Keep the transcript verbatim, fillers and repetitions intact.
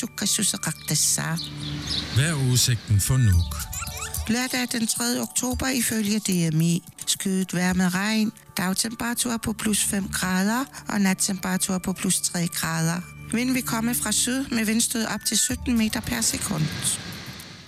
Sukkasusarakdassa. Hvad er udsigten for Nuuk? Lørdag den tredje oktober ifølge D M I. Skyet vejr med regn, dagtemperatur på plus fem grader og nattemperatur på plus tre grader. Vind vil komme fra syd med vindstød op til sytten meter per sekund.